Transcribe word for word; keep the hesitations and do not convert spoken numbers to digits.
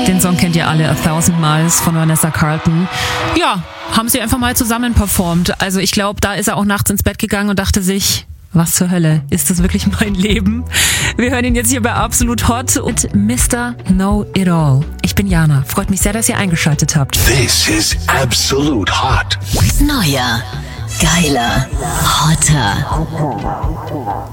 Den Song kennt ihr alle, A Thousand Miles von Vanessa Carlton. Ja, haben sie einfach mal zusammen performt. Also ich glaube, da ist er auch nachts ins Bett gegangen und dachte sich, was zur Hölle, ist das wirklich mein Leben? Wir hören ihn jetzt hier bei Absolut Hot und Mister Know It All. Ich bin Jana, freut mich sehr, dass ihr eingeschaltet habt. This is Absolut Hot. Neuer, geiler, hotter.